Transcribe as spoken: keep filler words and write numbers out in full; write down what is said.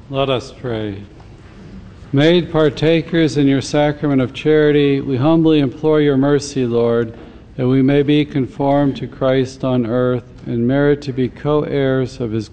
Let us pray. Made partakers in your sacrament of charity, we humbly implore your mercy, Lord, that we may be conformed to Christ on earth and merit to be co-heirs of his